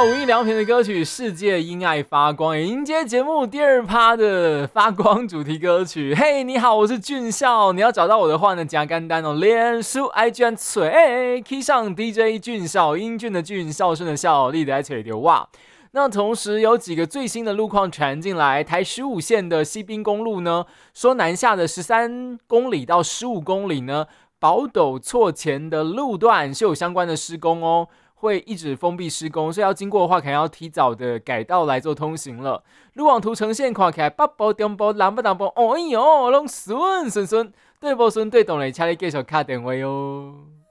到无印良品的歌曲《世界因爱发光》，也迎接节目第2趴的发光主题歌曲。嘿，你好，我是俊孝。你要找到我的话呢，加干单哦，脸书 IG 嘴 key 上 DJ 俊孝，英俊的俊，孝顺的孝，立得嘴流哇。那同时有几个最新的路况传进来，台15线的西滨公路呢，说南下的13公里到15公里呢，宝斗错前的路段是有相关的施工哦。会一直封闭施工，所以要经过的话，可能要提早的改道来做通行了。路网图呈现看起来北部、中部、南部、东部，哎呦，拢顺，对不顺对懂嘞，请你继续打电话哟。